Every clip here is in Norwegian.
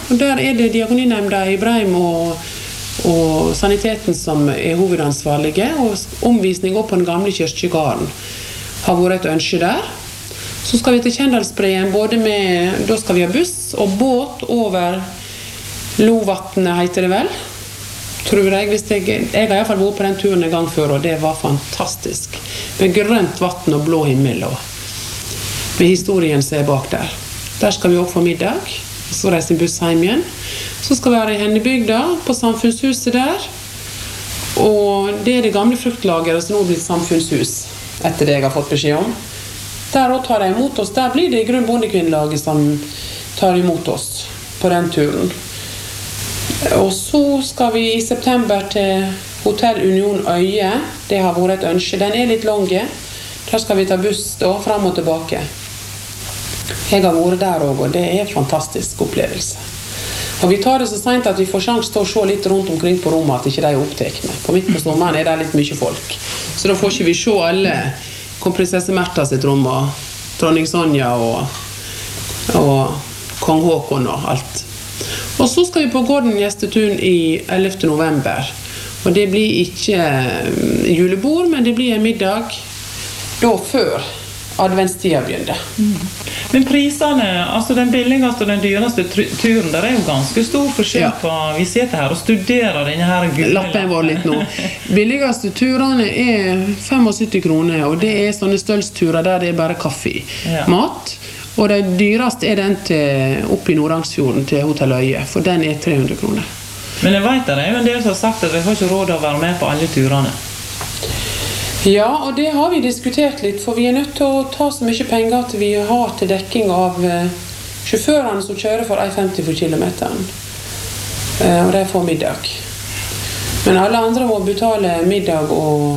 og der det Diakoninemnda i Breim og saniteten som hovedansvarlige, og omvisning opp på den gamle kirkegården har vært et ønske der. Så skal vi til Kjendalsbreen, da skal vi ha buss og båt over Lovatnet, heter det vel. Tror jeg har I hvert fall vært på den turen en gang før, og det var fantastisk. Med grønt vatten og blå himmel, og med historien som bak der. Der skal vi opp for middag, så reiser buss hjem igjen. Så skal vi være I Hennebygda, på samfunnshuset der. Og det gamle fruktlageret som nå har blitt samfunnshus, etter det jeg har fått beskjed om. Der også tar de imot oss. Der blir det I grunn bondekvinnelaget som tar imot oss på den turen. Og så skal vi I september til Hotell Union Øye. Det har vært et ønske. Den litt lange. Der skal vi ta buss da, frem og tilbake. Jeg har vært der også, og det en fantastisk opplevelse. Og vi tar det så sent at vi får sjanse til å se litt rundt omkring på rommet, at ikke de opptekne. På midt på sommeren det litt mye folk. Så da får ikke vi se alle Kronprinsesse Märtha sitt rom, og dronning Sonja og kong Håkon og alt. Og så skal vi på Gården Gjestetun I 11. november. Og det blir ikke julebord, men det blir en middag da før adventstida begynner. Men prisene, altså den billigste og den dyreste turen, der jo ganske stor forskjell på, vi sitter her og studerer denne her lappen vår litt nå. Billigste turene 75 kroner, og det sånne stølsturer der det bare kaffe, mat, og det dyreste den til oppe I Nordangsfjorden til Hotell Øye, for den 300 kroner. Men jeg vet det jo en del som har sagt at vi har ikke råd til å være med på alle turene. Ja, og det har vi diskutert litt, for vi nødt til å ta så mye penger at vi har til dekking av sjåførene som kjører for 1,50 for kilometeren. Og de får middag. Men alle andre må betale middag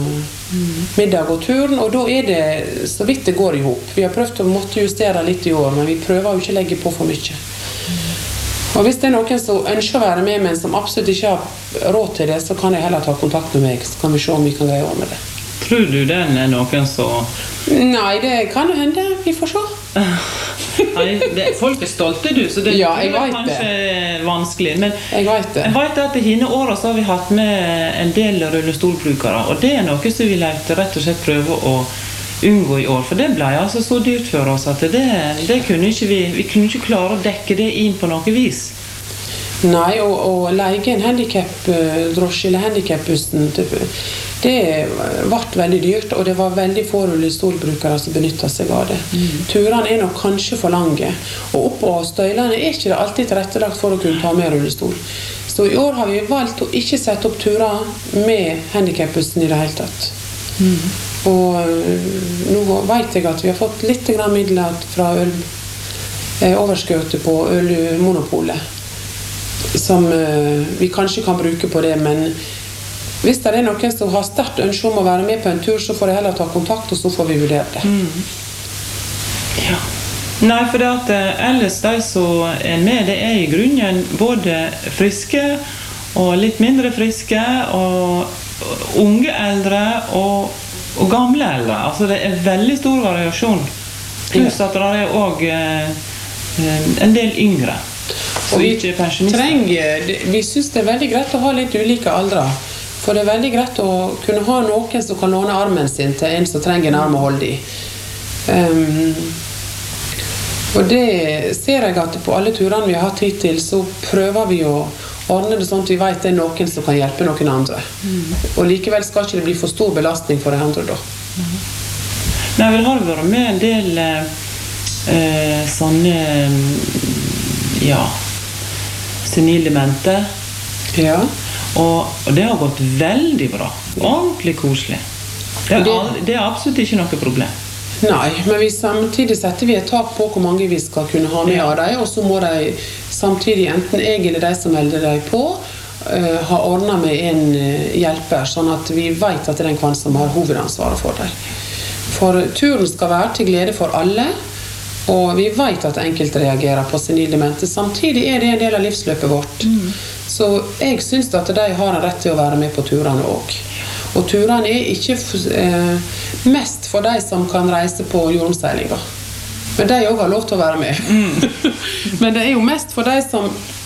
og turen, og da det så vidt det går I hop. Vi har prøvd å måtte justere litt I år, men vi prøver jo ikke å legge på for mye. Og hvis det noen som ønsker å være med, men som absolutt ikke har råd til det, så kan jeg heller ta kontakt med meg, så kan vi se om vi kan greie over med det. Tror du den noen som... Nei, det kan jo hende. Vi får se. Nei, folk stolte du, så det kanskje vanskelig. Men jeg vet det. Jeg vet at I hine årene så har vi hatt med en del rullestolbrukere, og det noe som vi rett og slett prøve å unngå I år, for det ble altså så dyrt for oss at det kunne ikke vi kunne ikke klare å dekke det inn på noe vis. Nei, og leie en handicap-drosje eller handicap-bussen, det ble veldig dyrt, og det var veldig få rullestolbrukere som benyttet seg av det. Turene nok kanskje for lange, og oppå støylene ikke det alltid tilrettelagt for å kunne ta med rullestol. Så I år har vi valgt å ikke sette opp turer med handicap-bussen I det hele tatt. Og nå vet jeg at vi har fått litt midler fra overskøtet på ølmonopolet, som vi kanskje kan bruke på det, men hvis det noen som har sterkt ønske om å være med på en tur, så får jeg heller ta kontakt, og så får vi vurdere det. Ja. Nei, for det at ellers de som med, det I grunnen både friske og litt mindre friske, og unge eldre og gamle eldre. Altså det veldig stor variasjon. Pluss at det også en del yngre. Og vi synes det veldig greit å ha litt ulike aldre, for det veldig greit å kunne ha noen som kan låne armen sin til en som trenger en arm å holde I. Og det ser jeg at på alle turene vi har hatt hittil, så prøver vi å ordne det sånn at vi vet det noen som kan hjelpe noen andre. Og likevel skal ikke det bli for stor belastning for de andre da. Nei, vel har det vært med en del sånne senildemente. Ja. Og det har gått veldig bra. Ordentlig koselig. Det absolutt ikke noe problem. Nei, men samtidig setter vi et tak på hvor mange vi skal kunne ha med av dem, og så må de samtidig, enten jeg eller de som melder dem på, ha ordnet med en hjelper, sånn at vi vet at det den kvann som har hovedansvaret for dem. For turen skal være til glede for alle, og vi vet at enkelte reagerer på senildemente. Samtidig det en del av livsløpet vårt. Så jeg synes at de har en rett til å være med på turene også. Og turene ikke mest for de som kan reise på jordomseilinger. Men de også har lov til å være med. Men det jo mest for de som